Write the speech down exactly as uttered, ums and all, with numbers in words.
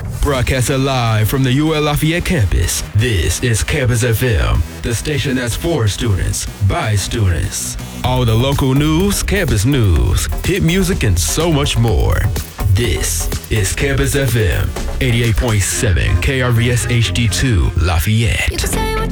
Broadcasted live from the U L Lafayette campus, this is Campus F M, the station that's for students, by students. All the local news, campus news, hit music, and so much more. This is Campus F M, eighty-eight point seven K R V S H D two Lafayette.